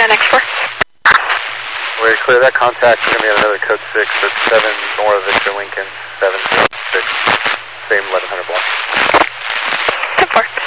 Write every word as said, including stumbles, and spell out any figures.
nine X four. We're clear. That contact is going to be another code six. That's seven Nora Victor Lincoln, seven zero six, same eleven hundred block. ten four.